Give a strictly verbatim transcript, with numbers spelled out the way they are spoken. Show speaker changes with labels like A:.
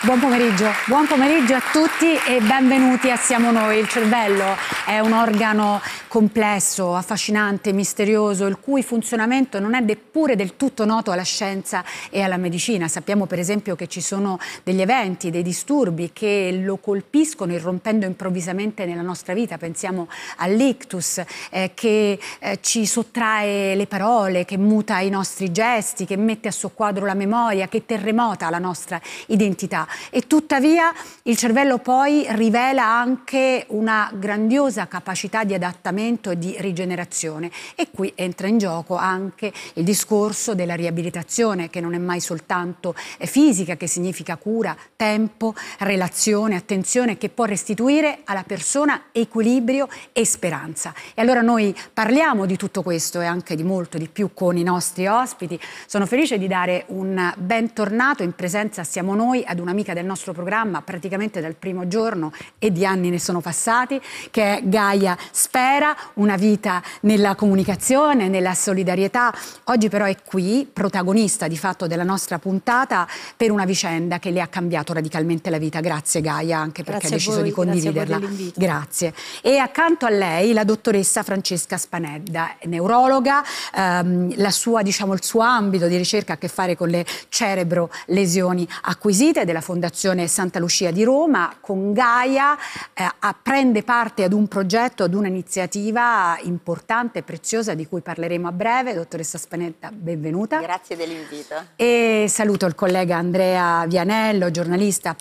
A: Buon pomeriggio, buon pomeriggio a tutti e benvenuti a Siamo Noi. Il cervello è un organo complesso, affascinante, misterioso, il cui funzionamento non è neppure del tutto noto alla scienza e alla medicina. Sappiamo per esempio che ci sono degli eventi, dei disturbi che lo colpiscono irrompendo improvvisamente nella nostra vita. Pensiamo all'ictus eh, che eh, ci sottrae le parole, che muta i nostri gesti, che mette a soqquadro la memoria, che terremota la nostra identità. E tuttavia il cervello poi rivela anche una grandiosa capacità di adattamento e di rigenerazione, e qui entra in gioco anche il discorso della riabilitazione, che non è mai soltanto fisica, che significa cura, tempo, relazione, attenzione, che può restituire alla persona equilibrio e speranza. E allora noi parliamo di tutto questo e anche di molto di più con i nostri ospiti. Sono felice di dare un bentornato in presenza Siamo Noi ad un'amica del nostro programma praticamente dal primo giorno, e di anni ne sono passati, che è Gaia Spera, una vita nella comunicazione, nella solidarietà. Oggi però è qui, protagonista di fatto della nostra puntata, per una vicenda che le ha cambiato radicalmente la vita. Grazie Gaia, anche perché
B: Grazie
A: ha deciso
B: voi,
A: di condividerla.
B: Grazie,
A: grazie. E accanto a lei la dottoressa Francesca Spanedda, neurologa. Ehm, la sua, diciamo, il suo ambito di ricerca ha a che fare con le cerebro lesioni acquisite della Fondazione Santa Lucia di Roma. Con Gaia eh, prende parte ad un progetto, ad un'iniziativa importante e preziosa di cui parleremo a breve. Dottoressa Spanedda, benvenuta.
C: Grazie dell'invito.
A: E saluto il collega Andrea Vianello, giornalista,